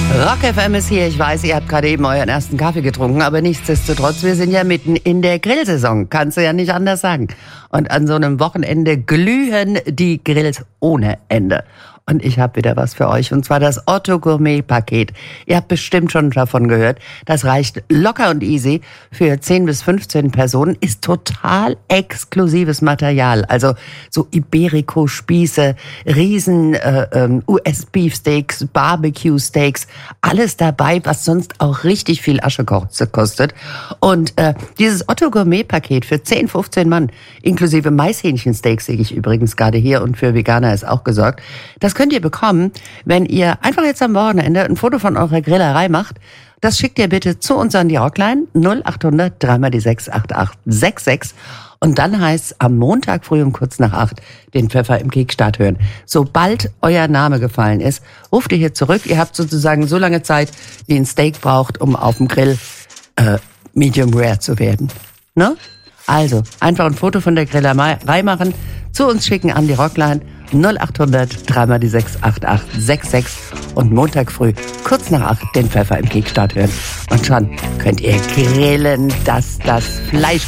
Rock FM ist hier. Ich weiß, ihr habt gerade eben euren ersten Kaffee getrunken, aber nichtsdestotrotz, wir sind ja mitten in der Grillsaison. Kannst du ja nicht anders sagen. Und an so einem Wochenende glühen die Grills ohne Ende. Und ich habe wieder was für euch, und zwar das Otto Gourmet Paket. Ihr habt bestimmt schon davon gehört. Das reicht locker und easy für 10 bis 15 Personen, ist total exklusives Material. Also so Iberico-Spieße, riesen US-Beefsteaks, Barbecue-Steaks, alles dabei, was sonst auch richtig viel Asche kostet. Und dieses Otto Gourmet Paket für 10, 15 Mann, inklusive Maishähnchensteaks, sehe ich übrigens gerade hier, und für Veganer ist auch gesorgt. Das könnt ihr bekommen, wenn ihr einfach jetzt am Wochenende ein Foto von eurer Grillerei macht. Das schickt ihr bitte zu uns an die Rockline 0800 3 die 6 8866. Und dann heißt es am Montag früh um kurz nach 8 den Pfeffer im Kickstart hören. Sobald euer Name gefallen ist, ruft ihr hier zurück. Ihr habt sozusagen so lange Zeit, wie ein Steak braucht, um auf dem Grill medium rare zu werden. Ne? Also, einfach ein Foto von der Grillerei machen, zu uns schicken an die Rockline 0800 3 die 6 8866 und Montag früh kurz nach 8 den Pfeffer im Kickstart hören. Und schon könnt ihr grillen, dass das Fleisch